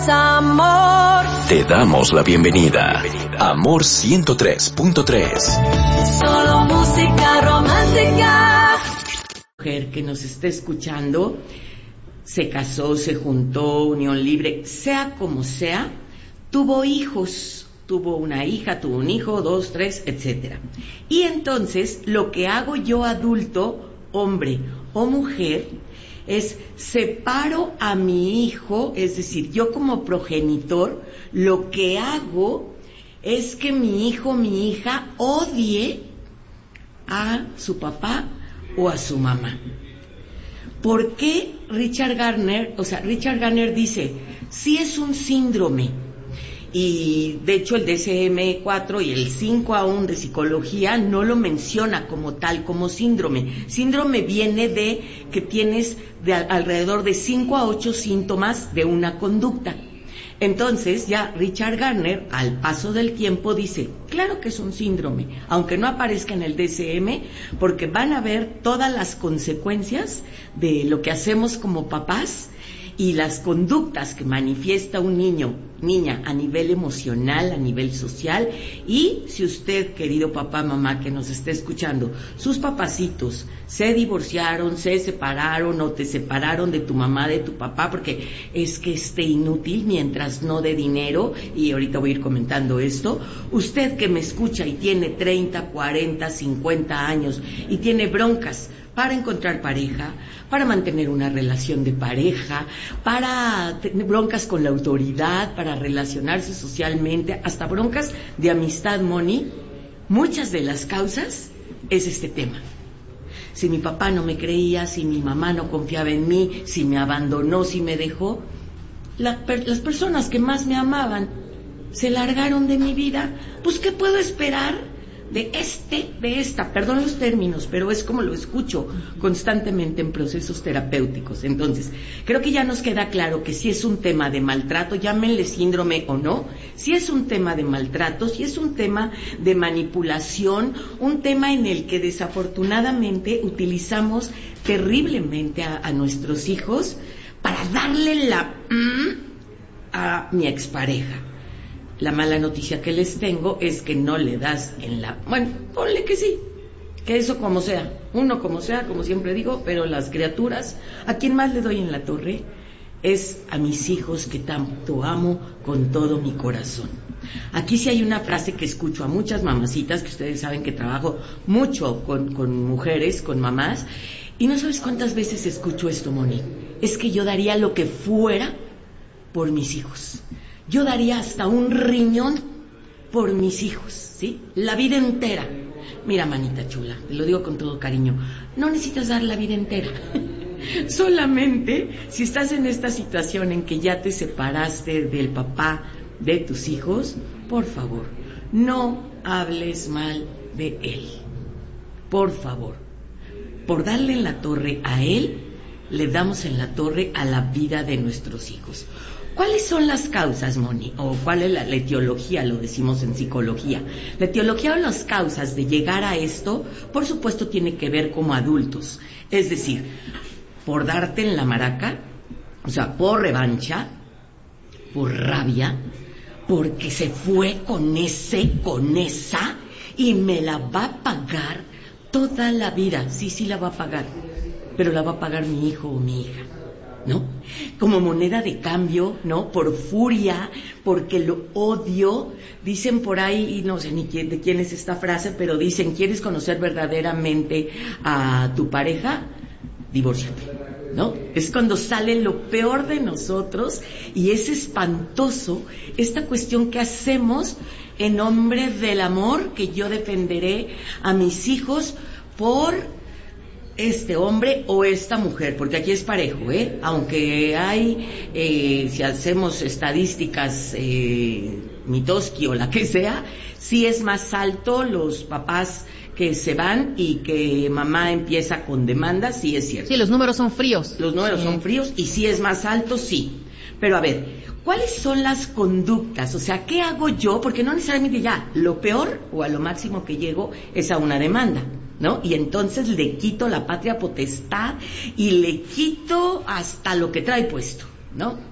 Amor. Te damos la bienvenida. Amor 103.3. Solo música romántica. Mujer que nos esté escuchando, se casó, se juntó, unión libre, sea como sea, tuvo hijos, tuvo una hija, tuvo un hijo, 2, 3, etcétera. Y entonces, lo que hago yo adulto, hombre o mujer, es separo a mi hijo, es decir, yo como progenitor, lo que hago es que mi hijo, mi hija odie a su papá o a su mamá. ¿Por qué Richard Gardner dice, sí es un síndrome? Y de hecho el DSM-4 y el 5 aún de psicología no lo menciona como tal, como síndrome. Síndrome viene de que tienes alrededor de 5 a 8 síntomas de una conducta. Entonces ya Richard Gardner, al paso del tiempo, dice, claro que es un síndrome, aunque no aparezca en el DSM, porque van a ver todas las consecuencias de lo que hacemos como papás y las conductas que manifiesta un niño, niña, a nivel emocional, a nivel social. Y si usted, querido papá, mamá, que nos esté escuchando, sus papacitos se divorciaron, se separaron o te separaron de tu mamá, de tu papá, porque es que esté inútil mientras no dé dinero, y ahorita voy a ir comentando esto. Usted que me escucha y tiene 30, 40, 50 años y tiene broncas para encontrar pareja, para mantener una relación de pareja, para tener broncas con la autoridad, para relacionarse socialmente, hasta broncas de amistad, Moni, muchas de las causas es este tema. Si mi papá no me creía, si mi mamá no confiaba en mí, si me abandonó, si me dejó, las personas que más me amaban se largaron de mi vida, pues ¿qué puedo esperar de esta, perdón los términos, pero es como lo escucho constantemente en procesos terapéuticos? Entonces, creo que ya nos queda claro que si es un tema de maltrato, llámenle síndrome o no, si es un tema de maltrato, si es un tema de manipulación, un tema en el que desafortunadamente utilizamos terriblemente a nuestros hijos para darle a mi expareja. La mala noticia que les tengo es que no le das bueno, ponle que sí, que eso como sea, uno como sea, como siempre digo, pero las criaturas, a quien más le doy en la torre es a mis hijos que tanto amo con todo mi corazón. Aquí sí hay una frase que escucho a muchas mamacitas, que ustedes saben que trabajo mucho con mujeres, con mamás, y no sabes cuántas veces escucho esto, Moni, es que yo daría lo que fuera por mis hijos. Yo daría hasta un riñón por mis hijos, ¿sí? La vida entera. Mira, manita chula, te lo digo con todo cariño, no necesitas dar la vida entera. Solamente si estás en esta situación en que ya te separaste del papá de tus hijos, por favor, no hables mal de él. Por favor. Por darle en la torre a él, le damos en la torre a la vida de nuestros hijos. ¿Cuáles son las causas, Moni? ¿O cuál es la etiología? Lo decimos en psicología. La etiología o las causas de llegar a esto, por supuesto, tiene que ver como adultos. Es decir, por darte en la maraca, o sea, por revancha, por rabia, porque se fue con esa, y me la va a pagar toda la vida. Sí, la va a pagar, pero la va a pagar mi hijo o mi hija, ¿no? Como moneda de cambio, ¿no? Por furia, porque lo odio. Dicen por ahí, y no sé ni de quién es esta frase, pero dicen, ¿quieres conocer verdaderamente a tu pareja? Divórciate, ¿no? Es cuando sale lo peor de nosotros, y es espantoso esta cuestión que hacemos en nombre del amor, que yo defenderé a mis hijos por este hombre o esta mujer, porque aquí es parejo, aunque hay, si hacemos estadísticas, Mitoski o la que sea, sí es más alto los papás que se van y que mamá empieza con demandas, sí es cierto. Sí, los números son fríos. Los números son fríos y sí es más alto, sí. Pero a ver, ¿cuáles son las conductas? O sea, ¿qué hago yo? Porque no necesariamente ya, lo peor o a lo máximo que llego es a una demanda, ¿no? Y entonces le quito la patria potestad y le quito hasta lo que trae puesto, ¿no?